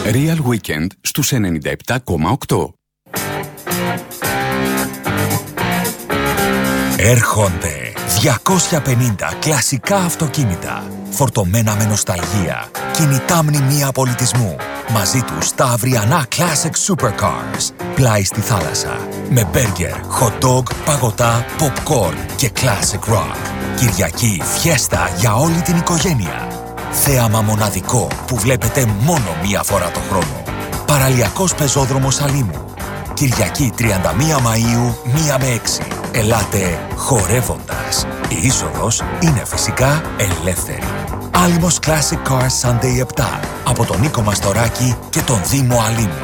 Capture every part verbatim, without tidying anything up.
Real Weekend στους ενενήντα επτά κόμμα οκτώ. Έρχονται διακόσια πενήντα κλασικά αυτοκίνητα, φορτωμένα με νοσταλγία, κινητά μνημεία πολιτισμού. Μαζί τους τα αυριανά Classic Supercars, πλάι στη θάλασσα, με μπέργκερ, hot dog, παγωτά, popcorn και Classic Rock. Κυριακή φιέστα για όλη την οικογένεια. Θέαμα μοναδικό που βλέπετε μόνο μία φορά το χρόνο. Παραλιακός πεζόδρομος Αλήμου. Κυριακή τριάντα μία Μαΐου, μία με έξι. Ελάτε χορεύοντας. Η είσοδος είναι φυσικά ελεύθερη. Άλυμος Classic Cars Sunday επτά από τον Νίκο Μαστοράκη και τον Δήμο Αλήμου.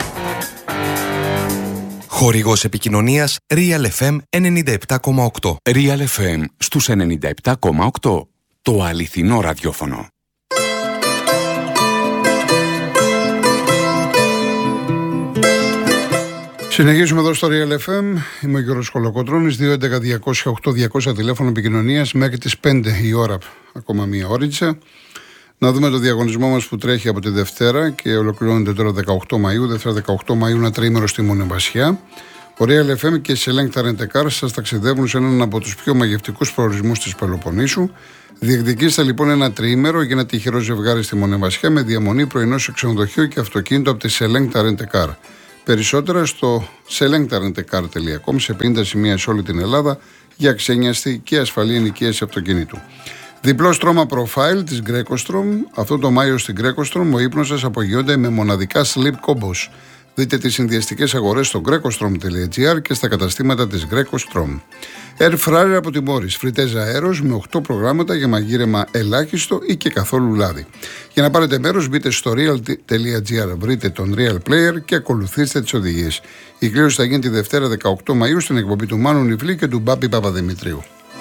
Χορηγός επικοινωνίας Real εφ εμ ενενήντα επτά κόμμα οκτώ. Real εφ εμ στους ενενήντα επτά κόμμα οκτώ. Το αληθινό ραδιόφωνο. Συνεχίζουμε εδώ στο Real εφ εμ. Είμαι ο Γιώργος Κολοκοτρώνης. δύο έντεκα διακόσια οκτώ διακόσια τηλέφωνο επικοινωνίας μέχρι τις πέντε η ώρα. Ακόμα μία ώριτσα. Να δούμε το διαγωνισμό μας που τρέχει από τη Δευτέρα και ολοκληρώνεται τώρα δεκαοκτώ Μαΐου. Δευτέρα δεκαοκτώ Μαΐου, ένα τριήμερο στη Μονεβασιά. Ο Real εφ εμ και η Select Rent a Car σας ταξιδεύουν σε έναν από τους πιο μαγευτικούς προορισμούς της Πελοποννήσου. Διεκδικήστε λοιπόν ένα τριήμερο για ένα τυχερό ζευγάρι στη Μονεβασιά με διαμονή πρωινό σε ξενοδοχείο και αυτοκίνητο από τη Select Rent a Car. Περισσότερα στο select rent a car τελεία com, σε πενήντα σημεία σε όλη την Ελλάδα για ξένιαστη και ασφαλή ενοικίαση αυτοκινήτου. Διπλό στρώμα profile της Greco-Strom. Αυτό το Μάιο στην Greco-Strom ο ύπνος σας απογειώνται με μοναδικά sleep combos. Δείτε τις συνδυαστικές αγορές στο greco-strom τελεία gr και στα καταστήματα της Greco-Strom. Air Fryer από την Morris. Φριτέζα αέρος με οκτώ προγράμματα για μαγείρεμα ελάχιστο ή και καθόλου λάδι. Για να πάρετε μέρος μπείτε στο real τελεία gr, βρείτε τον Real Player και ακολουθήστε τις οδηγίες. Η κλήρωση θα γίνει τη Δευτέρα δεκαοκτώ Μαΐου στην εκπομπή του Μάνου Νιφλή και του Μπάπη Παπαδημητρίου.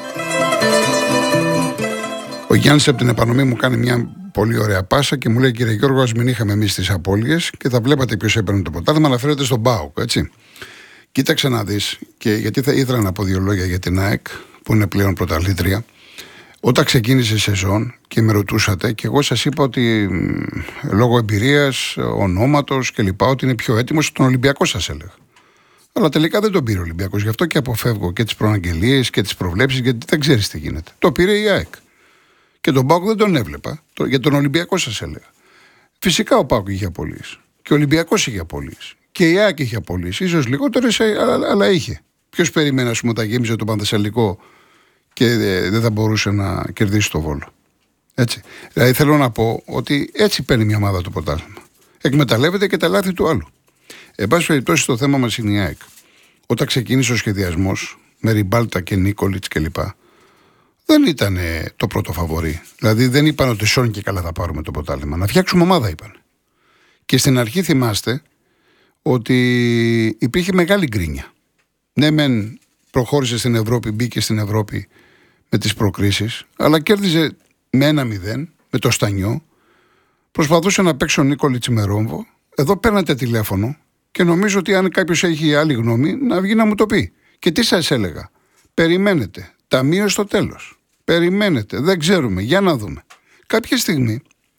Ο Γιάννης από την επανομή μου κάνει μια πολύ ωραία πάσα και μου λέει: Κύριε Γιώργο, ας μην είχαμε εμείς τις απώλειες και θα βλέπατε ποιος έπαιρνε το ποτάδι, αναφέρεται στον ΠΑΟΚ, έτσι. Κοίταξε να δεις, και γιατί θα ήθελα να πω δύο λόγια για την ΑΕΚ, που είναι πλέον πρωταθλήτρια. Όταν ξεκίνησε η σεζόν και με ρωτούσατε, και εγώ σας είπα ότι μ, λόγω εμπειρίας, ονόματος κλπ., ότι είναι πιο έτοιμος, τον Ολυμπιακό σας έλεγα. Αλλά τελικά δεν τον πήρε ο Ολυμπιακός. Γι' αυτό και αποφεύγω και τις προαγγελίες και τις προβλέψεις, γιατί δεν ξέρεις τι γίνεται. Το πήρε η ΑΕΚ. Και τον ΠΑΟΚ δεν τον έβλεπα. Το, για τον Ολυμπιακό σας έλεγα. Φυσικά ο ΠΑΟΚ είχε απολύσει. Και ο Ολυμπιακός είχε απολύσει. Και η ΑΕΚ είχε απολύσει. Ίσως λιγότερες, αλλά, αλλά είχε. Ποιος περίμενε, ας πούμε, όταν γέμιζε το Πανθεσσαλικό και ε, δεν θα μπορούσε να κερδίσει το Βόλο. Έτσι. Δηλαδή θέλω να πω ότι έτσι παίρνει μια ομάδα το πρωτάθλημα. Εκμεταλλεύεται και τα λάθη του άλλου. Εν πάση περιπτώσει, το θέμα μας είναι η ΑΕΚ. Όταν ξεκίνησε ο σχεδιασμός με Ριμπάλτα και Νίκολιτς κλπ. Δεν ήταν το πρώτο φαβορί. Δηλαδή δεν είπαν ότι σώνει και καλά θα πάρουμε το πρωτάθλημα. Να φτιάξουμε ομάδα είπαν. Και στην αρχή θυμάστε ότι υπήρχε μεγάλη γκρίνια. Ναι, μεν προχώρησε στην Ευρώπη, μπήκε στην Ευρώπη με τις προκρίσεις, αλλά κέρδιζε με ένα μηδέν, με το Στανιό. Προσπαθούσε να παίξει ο Νίκολιτς με Ρόμβο. Εδώ παίρνατε τηλέφωνο και νομίζω ότι αν κάποιος έχει άλλη γνώμη να βγει να μου το πει. Και τι σας έλεγα? Περιμένετε. Ταμείο στο τέλος. Περιμένετε. Δεν ξέρουμε. Για να δούμε. Κάποια στιγμή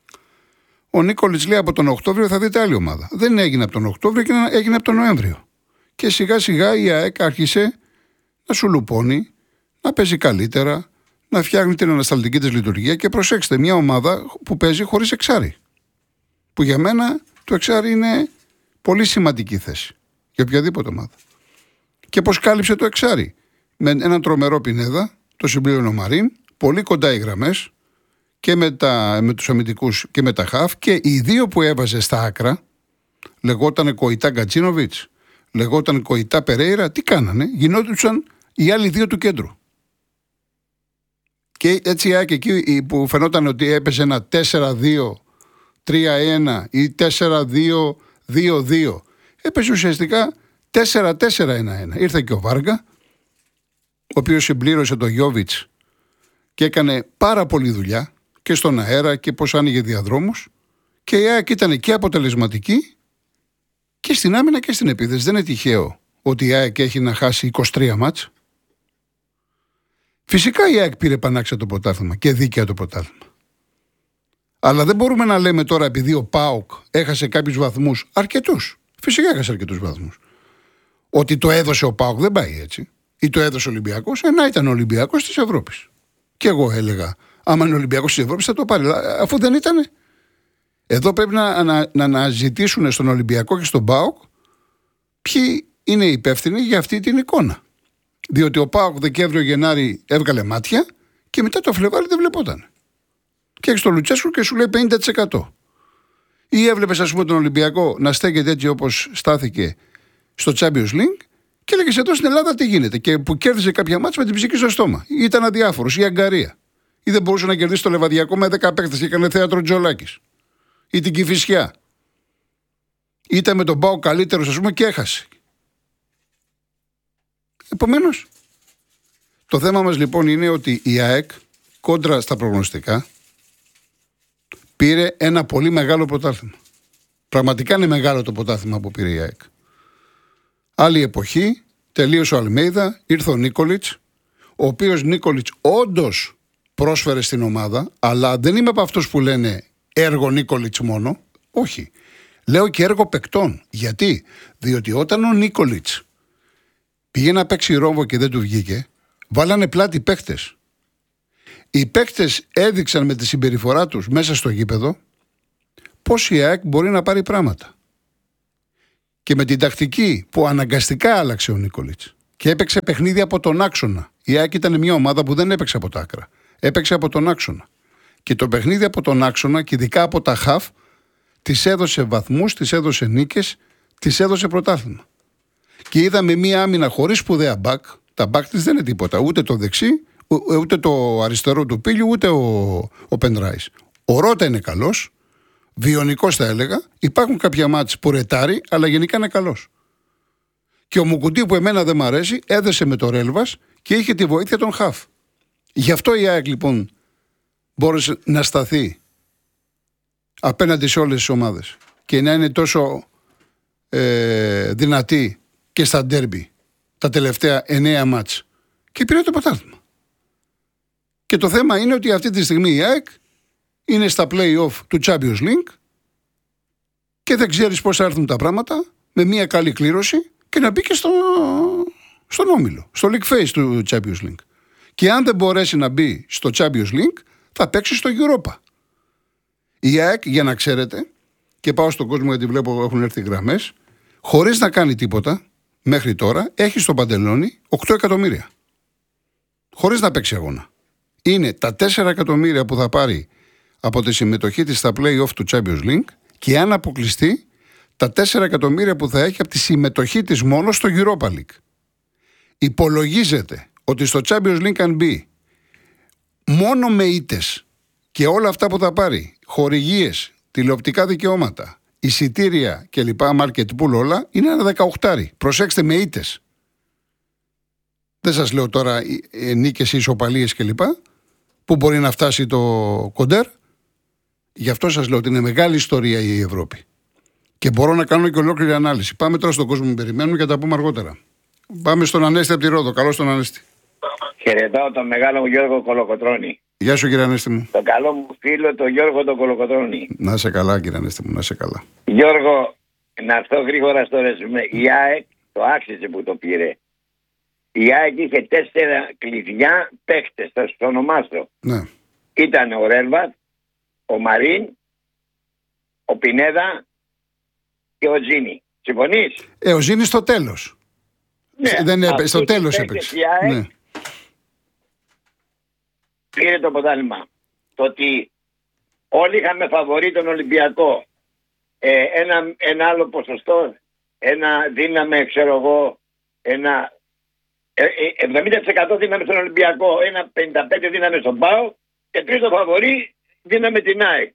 ο Νίκολιτς λέει από τον Οκτώβριο θα δείτε άλλη ομάδα. Δεν έγινε από τον Οκτώβριο και έγινε από τον Νοέμβριο. Και σιγά σιγά η ΑΕΚ άρχισε να σου λουπώνει, να παίζει καλύτερα, να φτιάχνει την ανασταλτική της λειτουργία και προσέξτε, μια ομάδα που παίζει χωρίς εξάρι. Που για μένα το εξάρι είναι πολύ σημαντική θέση για οποιαδήποτε ομάδα. Και πώς κάλυψε το εξάρι? Με έναν τρομερό Πινέδα, το συμπλήρωνε ο Μαρίν, πολύ κοντά οι γραμμές και με, τα, με τους αμυντικούς και με τα χαφ, και οι δύο που έβαζε στα άκρα, λεγόταν Κοϊτά Γκατσίνοβιτς, λεγόταν Κοϊτά Περέιρα, τι κάνανε? Γινόντουσαν οι άλλοι δύο του κέντρου. Και έτσι η ΑΕΚ εκεί που φαινόταν ότι έπαιζε ένα τέσσερα δύο τρία ένα ή τέσσερα δύο δύο δύο, έπαιζε ουσιαστικά τέσσερα τέσσερα ένα ένα. Ήρθε και ο Βάργα, ο οποίος συμπλήρωσε τον Γιόβιτς και έκανε πάρα πολλή δουλειά και στον αέρα και πώς άνοιγε διαδρόμους, και η ΑΕΚ ήταν και αποτελεσματική και στην άμυνα και στην επίθεση. Δεν είναι τυχαίο ότι η ΑΕΚ έχει να χάσει είκοσι τρία μάτς. Φυσικά η ΑΕΚ πήρε πανάξια το πρωτάθλημα και δίκαια το πρωτάθλημα. Αλλά δεν μπορούμε να λέμε τώρα επειδή ο ΠΑΟΚ έχασε κάποιους βαθμούς, αρκετούς. Φυσικά έχασε αρκετούς βαθμούς. Ότι το έδωσε ο ΠΑΟΚ, δεν πάει έτσι. Ή το έδωσε ο Ολυμπιακός, να ήταν ο Ολυμπιακός της Ευρώπης. Και εγώ έλεγα, άμα είναι ο Ολυμπιακός της Ευρώπης θα το πάρει. Αφού δεν ήτανε. Εδώ πρέπει να, να, να αναζητήσουν στον Ολυμπιακό και στον ΠΑΟΚ ποιοι είναι υπεύθυνοι για αυτή την εικόνα. Διότι ο ΠΑΟΚ Δεκέμβριο-Γενάρη έβγαλε μάτια και μετά το Φλεβάρι δεν βλεπόταν. Και έχει τον Λουτσέσκου και σου λέει πενήντα τοις εκατό. Ή έβλεπες, ας πούμε, τον Ολυμπιακό να στέκεται έτσι όπως στάθηκε στο Champions League και έλεγες εδώ στην Ελλάδα τι γίνεται. Και που κέρδισε κάποια μάτια με την ψυχή στο στόμα. Ή ήταν αδιάφορος, ή η Αγκαρία. Ή δεν μπορούσε να κερδίσει το Λεβαδιακό με δέκα παίκτες και έκανε θέατρο Τζολάκης. Ή την Κηφισιά. Ήταν με τον ΠΑΟΚ καλύτερος, ας πούμε, και έχασε. Επομένως, το θέμα μας λοιπόν είναι ότι η ΑΕΚ κόντρα στα προγνωστικά πήρε ένα πολύ μεγάλο πρωτάθλημα. Πραγματικά είναι μεγάλο το πρωτάθλημα που πήρε η ΑΕΚ. Άλλη εποχή, τελείωσε ο Αλμέιδα, ήρθε ο Νίκολιτς, ο οποίος Νίκολιτς όντως πρόσφερε στην ομάδα, αλλά δεν είμαι από αυτούς που λένε έργο Νίκολιτς μόνο. Όχι. Λέω και έργο παικτών. Γιατί? Διότι όταν ο Νίκολιτς πήγε να παίξει ρόμβο και δεν του βγήκε, βάλανε πλάτη παίκτες. Οι παίκτες έδειξαν με τη συμπεριφορά τους μέσα στο γήπεδο πώς η ΑΕΚ μπορεί να πάρει πράγματα. Και με την τακτική που αναγκαστικά άλλαξε ο Νίκολιτς και έπαιξε παιχνίδι από τον άξονα. Η ΑΕΚ ήταν μια ομάδα που δεν έπαιξε από τα άκρα. Έπαιξε από τον άξονα. Και το παιχνίδι από τον άξονα και ειδικά από τα χαφ της έδωσε βαθμούς, της έδωσε νίκες, της έδωσε πρωτάθλημα. Και είδαμε μία άμυνα χωρίς σπουδαία μπακ. Τα μπακ της δεν είναι τίποτα. Ούτε το δεξί, ούτε το αριστερό του Πίλιου, ούτε ο, ο Πενράης. Ο Ρότα είναι καλός. Βιονικός θα έλεγα. Υπάρχουν κάποια μάτς που ρετάρει, αλλά γενικά είναι καλός. Και ο Μουκουντή που εμένα δεν μ' αρέσει, έδεσε με το Ρέλβας και είχε τη βοήθεια των χαφ. Γι' αυτό η ΑΕΚ λοιπόν μπόρεσε να σταθεί απέναντι σε όλες τις ομάδες και να είναι τόσο ε, δυνατή και στα ντέρμπι τα τελευταία εννέα μάτς και πήρε το πρωτάθλημα. Και το θέμα είναι ότι αυτή τη στιγμή η ΑΕΚ είναι στα play-off του Champions League και δεν ξέρεις πώς θα έρθουν τα πράγματα με μια καλή κλήρωση και να μπει και στο, στον όμιλο, στο League Phase του Champions League. Και αν δεν μπορέσει να μπει στο Champions League θα παίξει στο Europa. Η ΑΕΚ, για να ξέρετε, και πάω στον κόσμο γιατί βλέπω έχουν έρθει γραμμές, χωρίς να κάνει τίποτα μέχρι τώρα, έχει στο παντελόνι οκτώ εκατομμύρια. Χωρίς να παίξει αγώνα. Είναι τα τέσσερα εκατομμύρια που θα πάρει από τη συμμετοχή της στα play-off του Champions League και αν αποκλειστεί τα τέσσερα εκατομμύρια που θα έχει από τη συμμετοχή της μόνο στο Europa League. Υπολογίζεται ότι στο Champions League αν μπει μόνο με ήττες και όλα αυτά που θα πάρει, χορηγίες, τηλεοπτικά δικαιώματα, εισιτήρια κλπ, market pool όλα, είναι ένα δεκαοκτάρι. Προσέξτε, με ήττες. Δεν σας λέω τώρα ε, νίκες, ισοπαλίες κλπ, που μπορεί να φτάσει το κοντέρ. Γι' αυτό σας λέω ότι είναι μεγάλη ιστορία η Ευρώπη. Και μπορώ να κάνω και ολόκληρη ανάλυση. Πάμε τώρα στον κόσμο που περιμένουμε και τα πούμε αργότερα. Πάμε στον Ανέστη από τη Ρόδο. Καλώς τον Ανέστη. Χαιρετάω τον μεγάλο μου Γιώργο Κολοκοτρώνη. Γεια σου κύριε Ανέστη μου. Τον καλό μου φίλο τον Γιώργο τον Κολοκοτρώνη. Να είσαι καλά κύριε Ανέστη μου, να είσαι καλά. Γιώργο, να έρθω γρήγορα στο ρεσουμέ. Η ΑΕΚ το άξιζε που το πήρε. Η ΑΕΚ είχε τέσσερα κλειδιά παίχτες, θα σου το ονομάσω. Ναι. Ήταν ο Ρέλβατ, ο Μαρίν, ο Πινέδα και ο Τζίνι. Συμφωνείς? Ε, ο Τζίνι στο τέλος. Ναι, δεν έπαιξε, στο τέλος έπαιξε. Ναι. Πήρε το πρωτάθλημα. Το ότι όλοι είχαμε φαβορί τον Ολυμπιακό. Ε, ένα, ένα άλλο ποσοστό, ένα δίναμε, ξέρω εγώ, ένα ε, εβδομήντα τοις εκατό δίναμε στον Ολυμπιακό, ένα πενήντα πέντε τοις εκατό δίναμε στον ΠΑΟ και τρίτο φαβορί δίναμε την ΑΕΚ.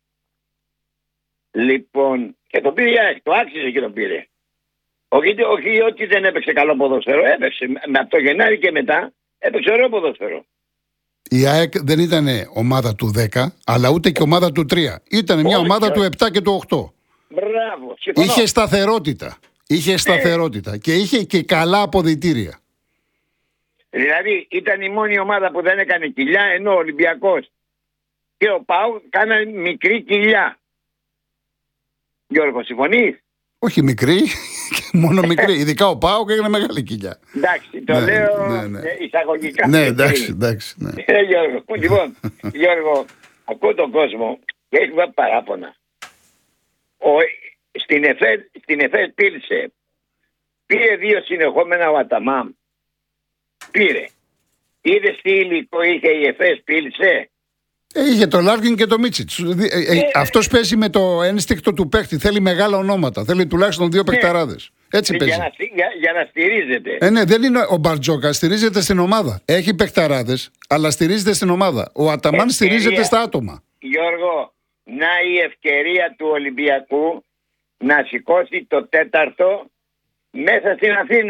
Λοιπόν, και το πήρε η ΑΕΚ, το άξιζε και το πήρε. Όχι, όχι ότι δεν έπαιξε καλό ποδόσφαιρο, έπαιξε. Με από το Γενάρη και μετά έπαιξε ωραίο ποδόσφαιρο. Η ΑΕΚ δεν ήταν ομάδα του δέκα, αλλά ούτε και ομάδα του τρία. Ήταν μια ομάδα όχι, του επτά και του οκτώ. Μπράβο, συμφωνώ. Είχε σταθερότητα. Είχε σταθερότητα ε. και είχε και καλά αποδυτήρια. Δηλαδή ήταν η μόνη ομάδα που δεν έκανε κοιλιά, ενώ ο Ολυμπιακός και ο ΠΑΟΚ κάνανε μικρή κοιλιά. Γιώργο, συμφωνείς? Όχι μικρή, μόνο μικρή. Ειδικά ο ΠΑΟΚ έκανε μεγάλη κοιλιά. Εντάξει, το ναι, λέω ναι, ναι. εισαγωγικά. Ναι, εντάξει, εντάξει. Ναι. Ε, Γιώργο, λοιπόν, Γιώργο, ακούω τον κόσμο και έχει βάλει παράπονα. Ο, στην ΕΦΕ, στην ΕΦΕ πήλσε. Πήρε δύο συνεχόμενα ο Αταμάμ. Πήρε. Είδες τι υλικό είχε η ΕΦΕ πήλσε. Ε, είχε το Λάρκιν και το Μίτσιτς. Ε, ε, ε, αυτός παίζει με το ένστικτο του παίχτη. Θέλει μεγάλα ονόματα. Θέλει τουλάχιστον δύο ναι. παιχταράδες. Έτσι για παίζει. Να, για, για να στηρίζεται. Ε, ναι, δεν είναι ο Μπαρτζόκα. Στηρίζεται στην ομάδα. Έχει παιχταράδες, αλλά στηρίζεται στην ομάδα. Ο Αταμάν ευκαιρία, στηρίζεται στα άτομα. Γιώργο, να η ευκαιρία του Ολυμπιακού να σηκώσει το τέταρτο μέσα στην Αθήνα.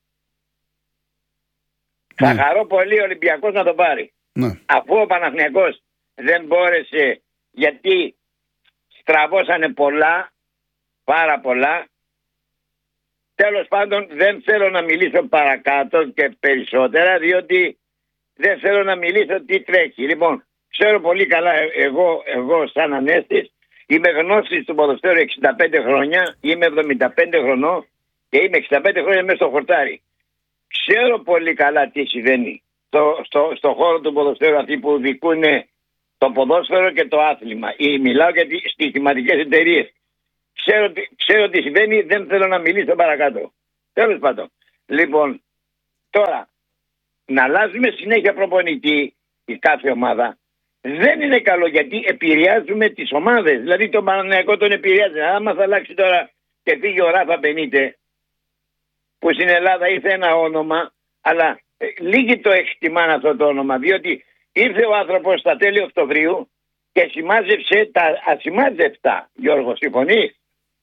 Ναι. Θα χαρώ πολύ ο Ολυμπιακός να το πάρει. Ναι. Αφού ο Παναθηναϊκός δεν μπόρεσε, γιατί στραβώσανε πολλά, πάρα πολλά. Τέλος πάντων δεν θέλω να μιλήσω παρακάτω και περισσότερα, διότι δεν θέλω να μιλήσω τι τρέχει. Λοιπόν, ξέρω πολύ καλά, εγώ, εγώ σαν ανέστης, είμαι γνώστης του ποδοσφαίρου εξήντα πέντε χρόνια, είμαι εβδομήντα πέντε χρονών και είμαι εξήντα πέντε χρόνια μέσα στο χορτάρι. Ξέρω πολύ καλά τι συμβαίνει στο, στο, στο χώρο του ποδοσφαίρου, αυτοί που δικούν το ποδόσφαιρο και το άθλημα. Ή μιλάω για τις στοιχηματικές εταιρείες. Ξέρω, ξέρω τι συμβαίνει, δεν θέλω να μιλήσω παρακάτω. Τέλος πάντων. Λοιπόν, τώρα, να αλλάζουμε συνέχεια προπονητή η κάθε ομάδα δεν είναι καλό, γιατί επηρεάζουμε τις ομάδες. Δηλαδή τον Παναθηναϊκό τον επηρεάζει. Άμα θα αλλάξει τώρα και φύγει ο Ράφα Μπενίτε, που στην Ελλάδα ήρθε ένα όνομα, αλλά ε, λίγοι το εκτιμάνε αυτό το όνομα, διότι ήρθε ο άνθρωπος στα τέλη Οκτωβρίου και σημάζεψε τα ασημάζευτα. Γιώργο, συμφωνείς?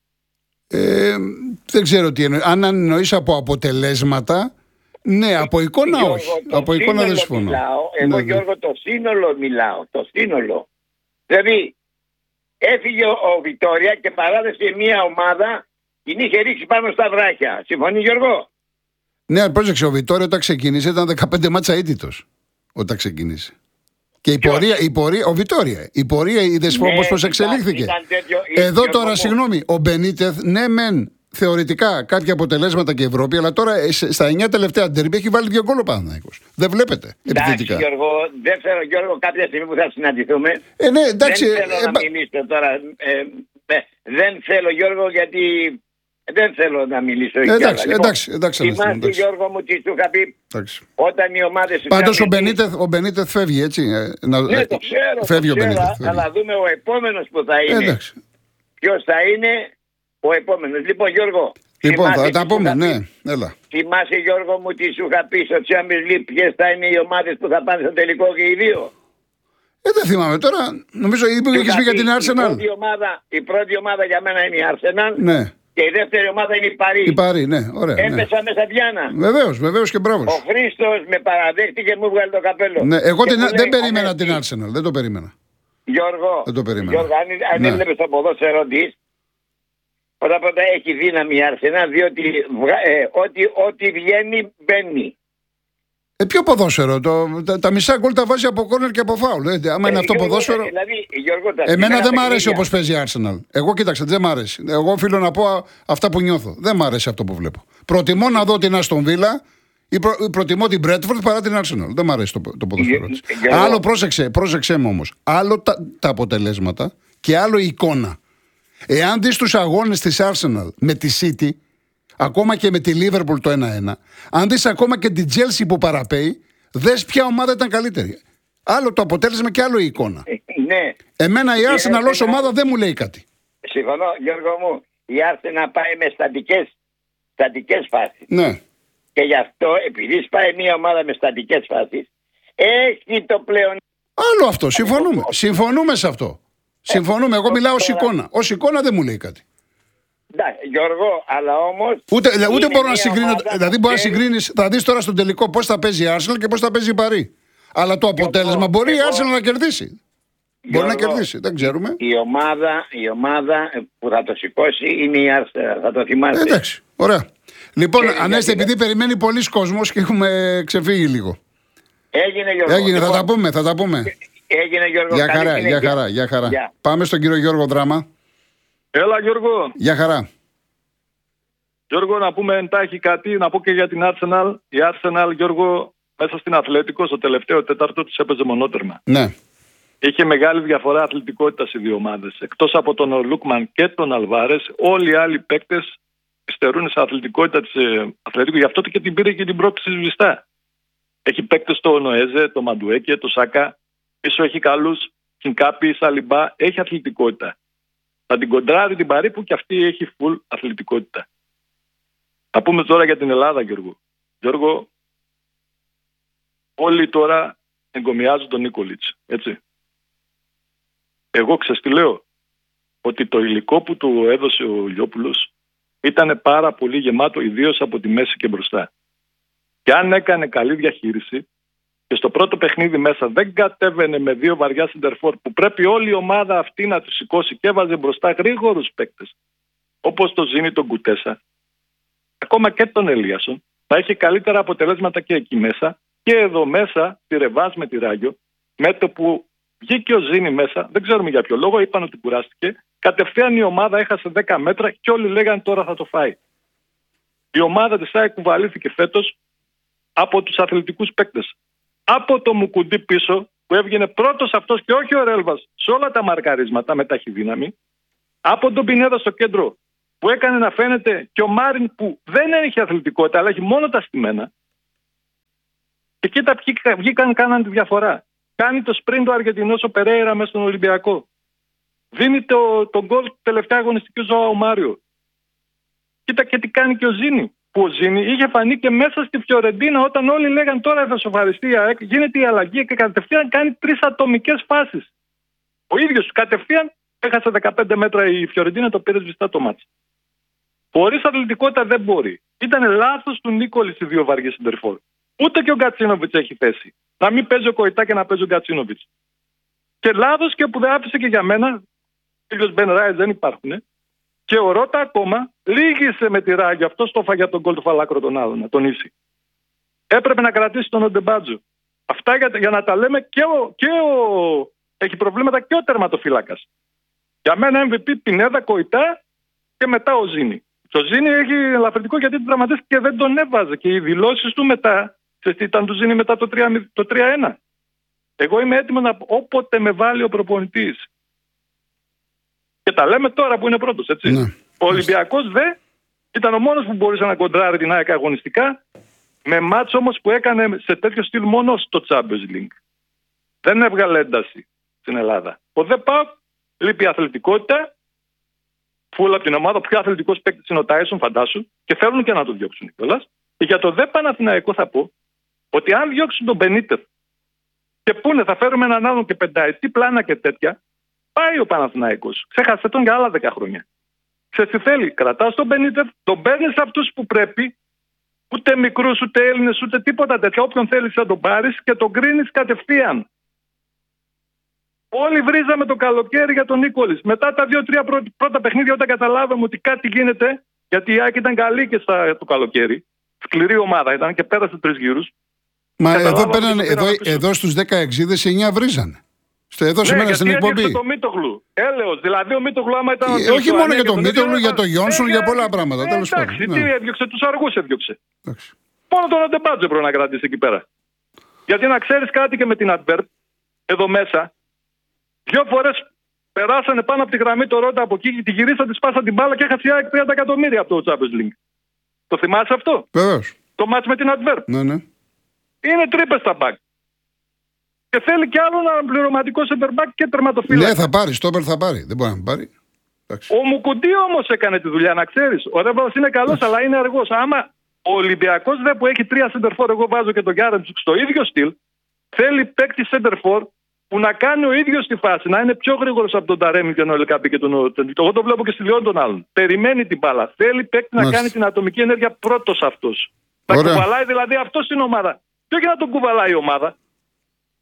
Ε, δεν ξέρω τι εννοεί. Αν εννοείς από αποτελέσματα, ναι, από εικόνα Γιώργο, όχι. Από εικόνα δεν συμφωνώ. Εγώ, ναι, Γιώργο, το σύνολο μιλάω. Το σύνολο. Δηλαδή, έφυγε ο, ο Βιτόρια και παράδεσε μια ομάδα, την είχε ρίξει πάνω στα βράχια. Συμφωνεί, Γιώργο? Ναι, πρόσεξε, ο Βιτόρια όταν ξεκίνησε ήταν δεκαπέντε μάτσα αίτητος. Όταν ξεκίνησε. Και η πορεία, η πορεία, ο Βιτόρια, η πορεία είδες ναι, πώς εξελίχθηκε. Τέτοιο, Εδώ τώρα, κόμμα. Συγγνώμη, ο Μπενίτεθ, ναι μεν θεωρητικά κάποια αποτελέσματα και Ευρώπη, αλλά τώρα στα εννιά τελευταία ντερμπι έχει βάλει δύο γκολ ο Παναθηναϊκός. Δεν βλέπετε επιθετικά. Εντάξει, Γιώργο, δεν θέλω, Γιώργο, κάποια στιγμή που θα συναντηθούμε. Ε, ναι, εντάξει, δεν θέλω ε, να ε, μιλήσω τώρα. Ε, ε, δεν θέλω, Γιώργο, γιατί δεν θέλω να μιλήσω. Ε, εντάξει, λοιπόν, εντάξει, εντάξει. Θυμάσαι, εντάξει. Γιώργο μου, τι σου είχα πει εντάξει. όταν οι ομάδες... Πάντως ο Μπενίτεθ, ο Μπενίτεθ φεύγει, έτσι. Ε, να, ναι, το ξέρω, φεύγει το ο Μπενίτεθ. ξέρω, αλλά δούμε ο επόμενος που θα είναι. Ε, ποιος θα είναι ο επόμενος. Λοιπόν, Γιώργο, λοιπόν, θα τα πούμε, ναι, έλα. Θυμάσαι, Γιώργο μου, τι σου είχα πει στο Champions League, ποιες θα είναι οι ομάδες που θα πάνε στο τελικό και οι δύο? Ε, δεν θυμάμαι τώρα. Νομίζω ότι είχες πει για την Arsenal. Η πρώτη, ομάδα, η πρώτη ομάδα για μένα είναι η Arsenal. Ναι. Και η δεύτερη ομάδα είναι η Παρί. Η Παρί, ναι, ωραία. Έπεσα ναι. μέσα Διάνα. Βεβαίως, βεβαίως και μπράβο. Ο Χρήστος με παραδέχτηκε και μου βγάλει το καπέλο. Ναι, εγώ την, λέει, δεν περίμενα ανέστη. την Arsenal, δεν το περίμενα. Γιώργο, δεν το περίμενα. Γιώργο αν, αν ναι. έβλεπες το ποδόσφαιρο της, πρώτα πρώτα έχει δύναμη η Arsenal, διότι ε, ό,τι, ό,τι βγαίνει μπαίνει. Ε, ποιο ποδόσφαιρο, το, τα, τα μισά γκολ τα βάζει από κόρνερ και από φάουλ. Ε, άμα ε, είναι αυτό Γιώργο, ποδόσφαιρο. Δηλαδή, Γιώργο, τα εμένα δεν μ' αρέσει όπως παίζει η Arsenal. Εγώ κοίταξε, δεν μ' αρέσει. Εγώ οφείλω να πω αυτά που νιώθω. Δεν μ' αρέσει αυτό που βλέπω. Προτιμώ να δω την Aston Villa ή προ, προτιμώ την Brentford παρά την Arsenal. Δεν μ' αρέσει το, το ποδόσφαιρο της. Άλλο, πρόσεξε, πρόσεξε με όμως. Άλλο τα, τα αποτελέσματα και άλλο η εικόνα. Εάν δεις τους αγώνες της Arsenal με τη City, ακόμα και με τη Liverpool το ένα ένα, αν δεις ακόμα και την Chelsea που παραπέει, δες ποια ομάδα ήταν καλύτερη. Άλλο το αποτέλεσμα και άλλο η εικόνα. Ναι. Εμένα η Arsenal ως ομάδα δεν μου λέει κάτι. Συμφωνώ, Γιώργο μου. Η Arsenal πάει με στατικές, στατικές φάσεις. Ναι. Και γι' αυτό, επειδή πάει μια ομάδα με στατικές φάσεις, έχει το πλέον. Άλλο αυτό, συμφωνούμε. Συμφωνούμε σε αυτό. Συμφωνούμε. Εγώ μιλάω ως εικόνα. Ως εικόνα δεν μου λέει κάτι. Εντάξει, Γιώργο, αλλά όμως. Ούτε, ούτε μπορώ να συγκρίνω. Δηλαδή, μπορεί να συγκρίνεις. Θα δεις τώρα στον τελικό πώς θα παίζει η Arsenal και πώς θα παίζει η Παρί. Αλλά το αποτέλεσμα Γιώργο, μπορεί εγώ, η Arsenal να κερδίσει. Γιώργο, μπορεί να κερδίσει, δεν ξέρουμε. Η ομάδα, η ομάδα που θα το σηκώσει είναι η Arsenal. Θα το θυμάστε. Ε, εντάξει, ωραία. Λοιπόν, Ανέστη, επειδή περιμένει πολλοί κόσμος και έχουμε ξεφύγει λίγο. Έγινε, Γιώργο. Έγινε, λοιπόν, θα τα πούμε, θα τα πούμε. Έγινε Γιώργο. Για καλή χαρά, συνέχεια. για χαρά, για χαρά. Γεια. Πάμε στον κύριο Γιώργο Δράμα. Έλα Γιώργο. Για χαρά. Γιώργο, να πούμε εντάχει κάτι, να πω και για την Arsenal. Η Arsenal, Γιώργο, μέσα στην Αθλέτικο, στο τελευταίο τέταρτο της έπαιζε μονότερμα. Ναι. Είχε μεγάλη διαφορά αθλητικότητας οι δύο ομάδες. Εκτός από τον Λούκμαν και τον Αλβάρες, όλοι οι άλλοι παίκτες υστερούν σε αθλητικότητα της ε, Αθλέτικο. Γι' αυτό και την πήρε και την πρόκληση σβηστά. Έχει παίκτες το Νοέζε, το Μαντουέκε, το Σάκα. Πίσω έχει καλούς, Κινκάπη, Σαλιμπά. Έχει αθλητικότητα. Θα την κοντράρει την Παρί που και αυτή έχει full αθλητικότητα. Θα πούμε τώρα για την Ελλάδα, Γιώργο. Γιώργο, όλοι τώρα εγκομιάζουν τον Νίκολιτς, έτσι. Εγώ ξέρεις τι λέω, ότι το υλικό που του έδωσε ο Λιόπουλος ήταν πάρα πολύ γεμάτο, ιδίως από τη μέση και μπροστά. Και αν έκανε καλή διαχείριση και στο πρώτο παιχνίδι μέσα δεν κατέβαινε με δύο βαριά σεντερφόρ που πρέπει όλη η ομάδα αυτή να του σηκώσει και έβαζε μπροστά γρήγορους παίκτες, όπως το Ζήνη, τον Κουτέσα, ακόμα και τον Ελίασον, θα έχει καλύτερα αποτελέσματα και εκεί μέσα. Και εδώ μέσα, τη Ρεβάς με τη Ράγιο, με το που βγήκε ο Ζήνη μέσα, δεν ξέρουμε για ποιο λόγο, είπαν ότι κουράστηκε. Κατευθείαν η ομάδα έχασε δέκα μέτρα και όλοι λέγανε τώρα θα το φάει. Η ομάδα της ΑΕΚ κουβαλήθηκε φέτος από τους αθλητικούς παίκτες. Από το Μουκουντή πίσω, που έβγαινε πρώτος αυτός και όχι ο Ρέλβας σε όλα τα μαρκαρίσματα με ταχυδύναμη. Από τον Πινέδα στο κέντρο, που έκανε να φαίνεται, και ο Μάριν που δεν έχει αθλητικότητα, αλλά έχει μόνο τα στημένα. Και κοίτα ποιοι βγήκαν, κάναν τη διαφορά. Κάνει το σπριντ ο Αργεντινός ο Περέιρα μέσα στον Ολυμπιακό. Δίνει το, το γκολ τελευταία αγωνιστική Ζωάο Μάριο. Κοίτα και τι κάνει και ο Ζήνη. Που ο Ζήνη είχε φανεί και μέσα στη Φιωρεντίνα όταν όλοι λέγαν τώρα θα σοβαριστεί η ΑΕΚ. Γίνεται η αλλαγή και κατευθείαν κάνει τρεις ατομικές φάσεις. Ο ίδιος κατευθείαν έχασε δεκαπέντε μέτρα η Φιωρεντίνα, το πήρε σβηστά το μάτς. Χωρίς αθλητικότητα δεν μπορεί. Ήταν λάθος του Νίκολης οι δύο βαριές σεντερφόρ. Ούτε και ο Γκατσίνοβιτς έχει θέση. Να μην παίζει ο Κοϊτά και να παίζει ο Γκατσίνοβιτς. Και λάθος και που δεν άφησε και για μένα, φίλος Μπεν Ράιτ δεν υπάρχουν. Και ο Ρώτα ακόμα λύγησε με τη Ράγια. Αυτό το φάγε από τον γκολ του Φαλάκρο τον άλλον, να τον ίσει. Έπρεπε να κρατήσει τον Οντεμπάτζο. Αυτά για, για να τα λέμε και ο, και ο. Έχει προβλήματα και ο τερματοφύλακας. Για μένα εμ βι πι Πινέδα, Κοϊτά και μετά ο Ζήνη. Το Ζήνη έχει ελαφρυντικό γιατί τον τραυματίστηκε και δεν τον έβαζε. Και οι δηλώσεις του μετά, ξέρεις τι ήταν του Ζήνη μετά το τρία ένα. Εγώ είμαι έτοιμο να όποτε με βάλει ο προπονητής. Και τα λέμε τώρα που είναι πρώτος, έτσι. Ναι. Ο Ολυμπιακός δε ήταν ο μόνος που μπορούσε να κοντράρει την ΑΕΚ αγωνιστικά, με μάτς όμως που έκανε σε τέτοιο στυλ μόνο στο Champions League. Δεν έβγαλε ένταση στην Ελλάδα. Ο δε ΠΑΟΚ λείπει η αθλητικότητα. Φούλα από την ομάδα, ο πιο αθλητικός παίκτης είναι ο Τάισον, φαντάσου, και θέλουν και να το διώξουν κιόλας. Και για το δε Παναθηναϊκό θα πω ότι αν διώξουν τον Μπενίτεφ και πούνε θα φέρουμε έναν άλλον και πενταετή πλάνα και τέτοια, πάει ο Παναθηναϊκός. Ξέχασε τον για άλλα δέκα χρόνια. Ξέρεις τι θέλει, κρατάς τον Μπενίτεφ, τον παίρνεις αυτούς που πρέπει, ούτε μικρούς, ούτε Έλληνες, ούτε τίποτα τέτοια. Όποιον θέλεις να τον πάρεις και τον κρίνεις κατευθείαν. Όλοι βρίζαμε το καλοκαίρι για τον Νίκολης. Μετά τα δύο-τρία πρώτα παιχνίδια, όταν καταλάβαμε ότι κάτι γίνεται, γιατί η ΑΕΚ ήταν καλή και στα, το καλοκαίρι. Σκληρή ομάδα ήταν και πέρασε τρεις γύρους. Μα εδώ, πέραν, εδώ, εδώ στους δέκα εξίδες εννιά βρίζανε. Στο εδώ σε ναι, μένα στην εκπομπή. Γιατί το Μίτογλου. Έλεος, δηλαδή ο Μίτογλου άμα ήταν. Ε, όχι μόνο για τον Μίτογλου, για τον Γιόνσον, για πολλά πράγματα. Ε, εντάξει, πάντων, τι ναι. έδιωξε, τους αργούς έδιωξε. Εντάξει. Μόνο τον Αντεμπάτζο πρέπει να κρατήσει εκεί πέρα. Γιατί να ξέρεις κάτι και με την Advert, εδώ μέσα, δύο φορές περάσανε πάνω από τη γραμμή το Ρώτα από εκεί, τη γυρίσαν, τη σπάσαν την μπάλα και έχασε η ΑΕΚ τριάντα εκατομμύρια από το Champions League. Το θυμάσαι αυτό? Βεβαίως. Το μάτς με την Advert. Ναι, ναι. Είναι τρύπες στα μπακ. Και θέλει κι άλλο ένα πληρωματικό center back και τερματοφύλακα. Ναι, θα πάρει, στόπερ θα πάρει. Δεν μπορεί να πάρει. Εντάξει. Ο Μουκουντή όμως έκανε τη δουλειά, να ξέρεις. Ο Ρέβαλος είναι καλός, αλλά είναι αργός. Άμα ο Ολυμπιακός δε που έχει τρία center for, εγώ βάζω και τον Γκάρεντσουκ στο ίδιο στυλ, θέλει παίκτη center for που να κάνει ο ίδιος τη φάση, να είναι πιο γρήγορος από τον Ταρέμι και τον Ελκάμπη και τον. Εγώ το βλέπω και στη Λιόν των άλλων. Περιμένει την μπάλα. Θέλει παίκτη να κάνει την ατομική ενέργεια πρώτος αυτός. Θα κουβαλάει δηλαδή αυτό στην ομάδα. Και όχι να τον κουβαλάει η ομάδα.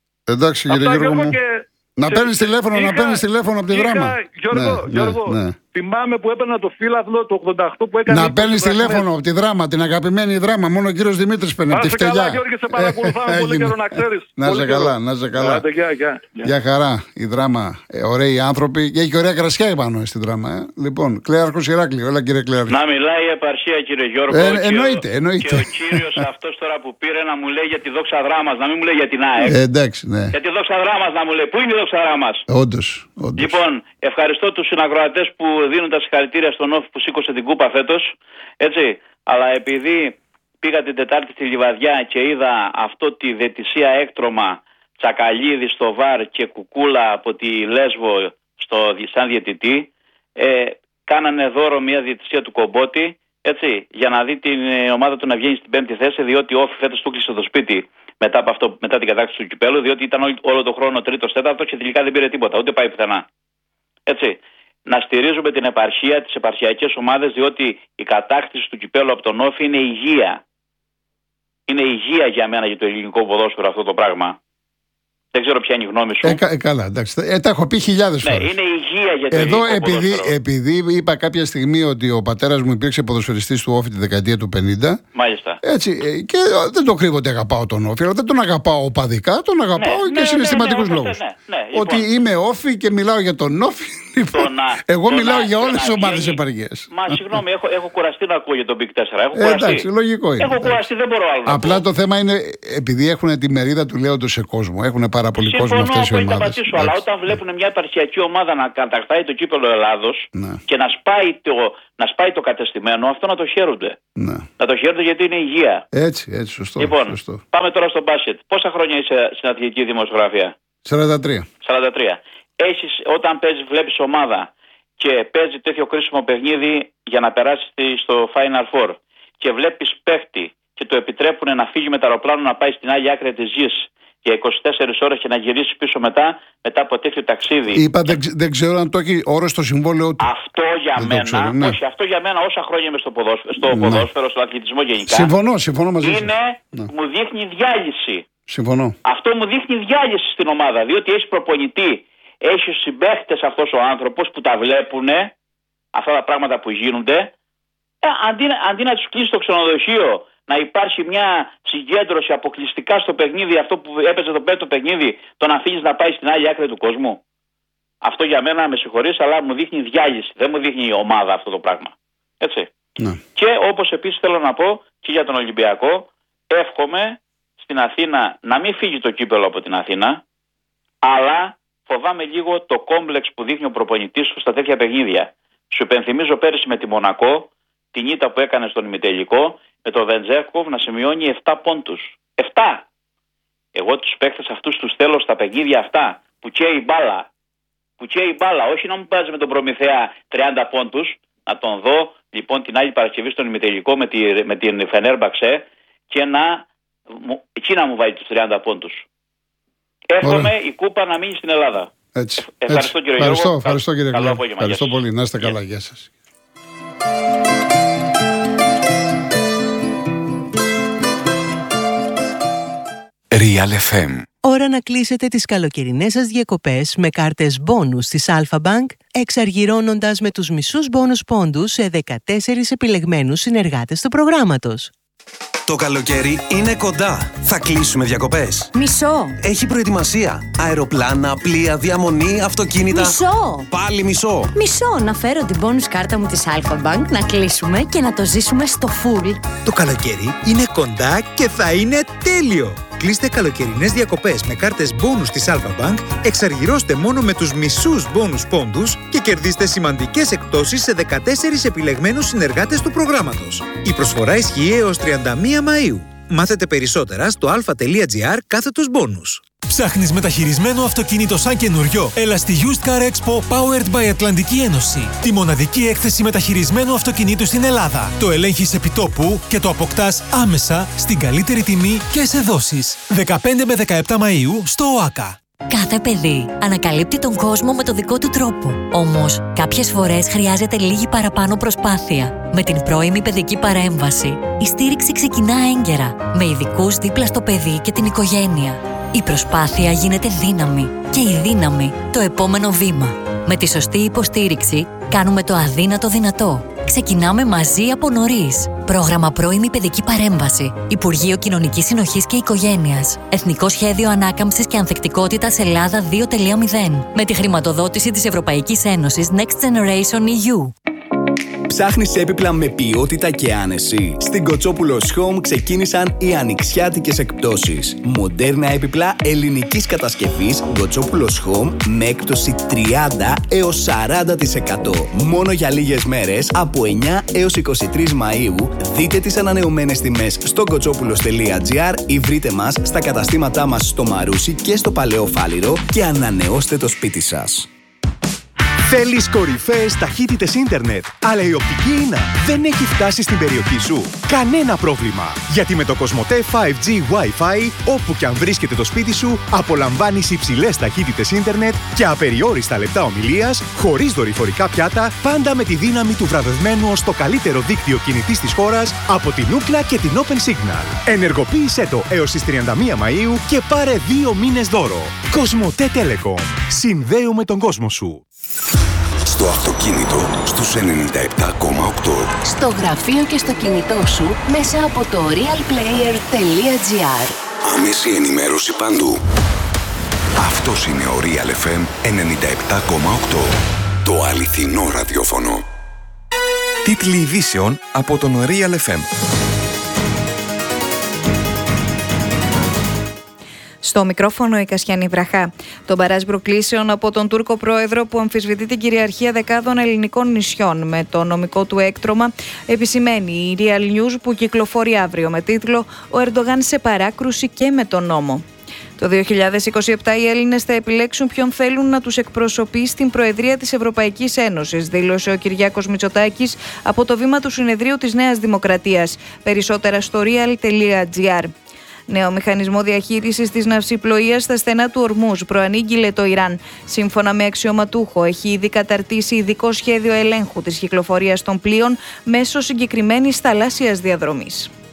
Εντάξει, κύριε Γιώργο μου. Και... Να παίρνεις τηλέφωνο, είχα, να παίρνεις τηλέφωνο από τη Δράμα. Γιώργο, ναι, Γιώργο ναι, ναι. Θυμάμαι που έπαιρνα το φύλαθλο το ογδόντα οκτώ που έκανε. Να παίρνει τηλέφωνο από τη Δράμα, την αγαπημένη Δράμα. Μόνο ο κύριος Δημήτρης παίρνει από τη φτελιά. Καλά, Γιώργη, σε παρακολουθάμε πολύ καιρό να ξέρεις. Να σε καλά, να σε καλά. Γεια, γεια. Για χαρά, η Δράμα. Ε, ωραίοι άνθρωποι. Και έχει ωραία κρασιά επάνω στη Δράμα. Ε. Λοιπόν, Κλέαρχος Ηράκλειο. Όλα κύριε Κλέαρχο. Να μιλάει η επαρχία, κύριε Γιώργο. Ε, και εννοείται, ο, εννοείται. Και ο κύριος αυτός τώρα που πήρε να μου λέει για τη δόξα Δράμας, να μην μου λέει για την ΑΕΚ. Ε, εντάξει, ναι. Για τη δόξα Δράμας να μου λέει. Πού είναι η δόξα Δράμας? Όντως, όντως. Λοιπόν, ευχαριστώ τους συνακροατές που δίνουν τα συγχαρητήρια στον Όφη που σήκωσε την κούπα φέτος. Έτσι. Αλλά επειδή πήγα την Τετάρτη στη Λιβαδιά και είδα αυτό τη διαιτησία έκτρωμα, Τσακαλίδη στο βαρ και Κουκούλα από τη Λέσβο στο, σαν διαιτητή, ε, κάνανε δώρο μια διαιτησία του Κομπότη, έτσι, για να δει την ομάδα του να βγαίνει στην πέμπτη θέση, διότι ο Όφη φέτος του κλείσε το σπίτι μετά, από αυτό, μετά την κατάκτηση του κυπέλου, διότι ήταν όλο, όλο το χρόνο τρίτος, τέταρτος και τελικά δεν πήρε τίποτα, ούτε πάει πουθενά. Έτσι. Να στηρίζουμε την επαρχία, τις επαρχιακές ομάδες, διότι η κατάκτηση του κυπέλου από τον Όφη είναι υγεία. Είναι υγεία για μένα για το ελληνικό ποδόσφαιρο αυτό το πράγμα. Δεν ξέρω ποια είναι η γνώμη σου. Ε, κα, ε, καλά, εντάξει. Ε, τα έχω πει χιλιάδες φορές. Ναι, είναι υγεία για το Εδώ, ελληνικό επειδή, ποδόσφαιρο. επειδή είπα κάποια στιγμή ότι ο πατέρας μου υπήρξε ποδοσφαιριστής του Όφη τη δεκαετία του πενήντα. Μάλιστα. Έτσι, ε, και δεν το κρύβω ότι αγαπάω τον Όφη, αλλά δεν τον αγαπάω οπαδικά, τον αγαπάω Ναι, και ναι, συναισθηματικούς ναι, ναι, λόγους. ναι, ναι, ναι, Ότι λοιπόν. είμαι Όφη και μιλάω για τον Όφη. Λοιπόν, Το να- εγώ το μιλάω να- για το όλες να τις ομάδες γίνει- επαργίες. Μα συγγνώμη, έχω, έχω κουραστεί να ακούω για τον Big τέσσερα. Έχω Ε, κουραστεί. εντάξει, λογικό είναι. Έχω εντάξει. κουραστεί, δεν μπορώ άλλο. να Απλά πω. το θέμα είναι επειδή έχουν τη μερίδα του λέοντος σε κόσμο. Έχουν πάρα πολύ κόσμο Συμφωνώ αυτές οι απόλυτα ομάδες. μαζί σου, αλλά Εντάξει. όταν βλέπουν μια επαρχιακή ομάδα να κατακτάει το κύπελλο Ελλάδος Ναι. και να σπάει, το, να σπάει το κατεστημένο, αυτό να το χαίρονται. Ναι. Να το χαίρονται γιατί είναι υγεία. Έτσι, έτσι, σωστό. Λοιπόν, σωστό. πάμε τώρα στο μπάσκετ. Πόσα χρόνια είσαι στην αθλητική δημοσιογραφία? σαράντα τρία. σαράντα τρία. Έχεις, όταν παίζεις, βλέπεις ομάδα και παίζει τέτοιο κρίσιμο παιχνίδι για να περάσει στο Final Four και βλέπεις παίχτη και το επιτρέπουν να φύγει με το αεροπλάνο να πάει στην άλλη άκρη της γης για είκοσι τέσσερις ώρες και να γυρίσει πίσω μετά, μετά από τέτοιο ταξίδι. Είπα, δεν, ξε- δεν ξέρω αν το έχει όρο στο συμβόλαιο του. Αυτό για Δεν το μένα, ξέρω, ναι. όχι, αυτό για μένα όσα χρόνια είμαι στο ποδόσφαιρο, στο, Ναι. ποδόσφαιρο, στον αθλητισμό γενικά, Συμφωνώ, συμφωνώ μαζί σου. είναι, Ναι. μου δείχνει διάλυση. Συμφωνώ. Αυτό μου δείχνει διάλυση στην ομάδα, διότι έχει προπονητή, έχει συμπαίχτες αυτός ο άνθρωπος που τα βλέπουν, αυτά τα πράγματα που γίνονται, ε, αντί, αντί να τους κλείσει το ξενοδοχείο, να υπάρχει μια συγκέντρωση αποκλειστικά στο παιχνίδι, αυτό που έπαιζε το πέμπτο παιχνίδι, το να φύγεις να πάει στην άλλη άκρη του κόσμου. Αυτό για μένα, με συγχωρείς, αλλά μου δείχνει διάλυση, δεν μου δείχνει η ομάδα αυτό το πράγμα. Έτσι. Ναι. Και όπως επίσης θέλω να πω και για τον Ολυμπιακό, εύχομαι στην Αθήνα να μην φύγει το κύπελλο από την Αθήνα, αλλά φοβάμαι λίγο το κόμπλεξ που δείχνει ο προπονητής του στα τέτοια παιχνίδια. Σου υπενθυμίζω πέρυσι με τη Μονακό, την ήττα που έκανε στον ημιτελικό, με τον Βεντζέκοβ να σημειώνει επτά πόντους. επτά! Εγώ τους παίκτες αυτούς τους θέλω στα παιχνίδια αυτά, που καίει η μπάλα. Που καίει η μπάλα, όχι να μου παίζει με τον Προμηθέα τριάντα πόντους, να τον δω λοιπόν την άλλη Παρασκευή στον ημιτελικό με, τη, με την Φενέρμπαξε και να, εκεί να μου βάλει τους τριάντα πόντους. Εύχομαι Ωραία. η κούπα να μείνει στην Ελλάδα. Έτσι. Ευχαριστώ, Έτσι. κύριε ευχαριστώ, Γιώργο. ευχαριστώ κύριε Καλό Κλέο. απόγευμα. Ευχαριστώ Γεια σας. πολύ. Να είστε Γεια. καλά. Γεια σας. Real εφ εμ. Ώρα να κλείσετε τις καλοκαιρινές σας διακοπές με κάρτες μπόνους της Alpha Bank, εξαργυρώνοντας με τους μισούς μπόνους πόντους σε δεκατέσσερις επιλεγμένους συνεργάτες του προγράμματος. Το καλοκαίρι είναι κοντά. Θα κλείσουμε διακοπές. Μισό. Έχει προετοιμασία. Αεροπλάνα, πλοία, διαμονή, αυτοκίνητα. Μισό. Πάλι μισό. Μισό να φέρω την bonus κάρτα μου της Alpha Bank, να κλείσουμε και να το ζήσουμε στο full. Το καλοκαίρι είναι κοντά και θα είναι τέλειο! Κλείστε καλοκαιρινές διακοπές με κάρτες bonus της Alpha Bank, εξαργυρώστε μόνο με τους μισούς bonus πόντους και κερδίστε σημαντικές εκπτώσεις σε δεκατέσσερις επιλεγμένους συνεργάτες του προγράμματος. Η προσφορά ισχύει έως τριάντα μία Μαΐου. Μάθετε περισσότερα στο alpha.gr κάθετος bonus. Ψάχνεις μεταχειρισμένο αυτοκίνητο σαν καινούριο? Έλα στη Used Car Expo Powered by Ατλαντική Ένωση. Τη μοναδική έκθεση μεταχειρισμένου αυτοκινήτου στην Ελλάδα. Το ελέγχεις επί τόπου και το αποκτάς άμεσα στην καλύτερη τιμή και σε δόσεις. δεκαπέντε με δεκαεπτά Μαΐου στο ΟΑΚΑ. Κάθε παιδί ανακαλύπτει τον κόσμο με το δικό του τρόπο. Όμως, κάποιες φορές χρειάζεται λίγη παραπάνω προσπάθεια. Με την πρώιμη παιδική παρέμβαση, η στήριξη ξεκινά έγκαιρα, με ειδικούς δίπλα στο παιδί και την οικογένεια. Η προσπάθεια γίνεται δύναμη και η δύναμη το επόμενο βήμα. Με τη σωστή υποστήριξη κάνουμε το αδύνατο δυνατό. Ξεκινάμε μαζί από νωρίς. Πρόγραμμα Πρώιμη Παιδική Παρέμβαση. Υπουργείο Κοινωνικής Συνοχής και Οικογένειας. Εθνικό Σχέδιο Ανάκαμψης και Ανθεκτικότητας Ελλάδα δύο κόμμα μηδέν. Με τη χρηματοδότηση της Ευρωπαϊκής Ένωσης Next Generation ι γιου. Ψάχνεις έπιπλα με ποιότητα και άνεση? Στην Κοτσόπουλος Home ξεκίνησαν οι ανοιξιάτικες εκπτώσεις. Μοντέρνα έπιπλα ελληνικής κατασκευής Κοτσόπουλος Home με έκπτωση τριάντα έως σαράντα τοις εκατό. Μόνο για λίγες μέρες από εννιά έως είκοσι τρεις Μαΐου. Δείτε τις ανανεωμένες τιμές στο κοτσόπουλος τελεία τζι άρ ή βρείτε μας στα καταστήματά μας στο Μαρούσι και στο Παλαιό Φάληρο και ανανεώστε το σπίτι σας. Θέλεις κορυφαίες ταχύτητες ίντερνετ, αλλά η οπτική ίνα δεν έχει φτάσει στην περιοχή σου? Κανένα πρόβλημα! Γιατί με το Κοσμοτέ φάιβ τζι Wi-Fi, όπου και αν βρίσκεται το σπίτι σου, απολαμβάνεις υψηλές ταχύτητες ίντερνετ και απεριόριστα λεπτά ομιλίας, χωρίς δορυφορικά πιάτα, πάντα με τη δύναμη του βραβευμένου ως το καλύτερο δίκτυο κινητής της χώρας από την Ookla και την Open Signal. Ενεργοποίησέ το έως τις τριάντα μία Μαΐου και πάρε δύο μήνες δώρο. Κοσμοτέ Telecom. Συνδέουμε τον κόσμο σου. Στο αυτοκίνητο στους ενενήντα επτά κόμμα οκτώ. Στο γραφείο και στο κινητό σου μέσα από το realplayer τελεία τζι άρ. Άμεση ενημέρωση παντού. Αυτός είναι ο Real εφ εμ ενενήντα επτά κόμμα οκτώ. Το αληθινό ραδιόφωνο. Τίτλοι ειδήσεων από τον Real εφ εμ. Στο μικρόφωνο η Κασιανή Βραχά. Το μπαράζ προκλήσεων από τον Τούρκο πρόεδρο που αμφισβητεί την κυριαρχία δεκάδων ελληνικών νησιών με το νομικό του έκτρωμα, επισημαίνει η Real News που κυκλοφορεί αύριο με τίτλο «Ο Ερντογάν σε παράκρουση και με τον νόμο». Το δύο χιλιάδες είκοσι επτά οι Έλληνες θα επιλέξουν ποιον θέλουν να τους εκπροσωπεί στην Προεδρία της Ευρωπαϊκής Ένωσης, δήλωσε ο Κυριάκος Μητσοτάκης από το βήμα του Συνεδρίου της Νέας Δημοκρατίας. Περισσότερα στο real τελεία τζι άρ. Νέο μηχανισμό διαχείρισης της ναυσιπλοείας στα στενά του Ορμούζ προανήγγειλε το Ιράν. Σύμφωνα με αξιωματούχο, έχει ήδη καταρτήσει ειδικό σχέδιο ελέγχου της κυκλοφορίας των πλοίων μέσω συγκεκριμένης θαλάσσιας διαδρομής.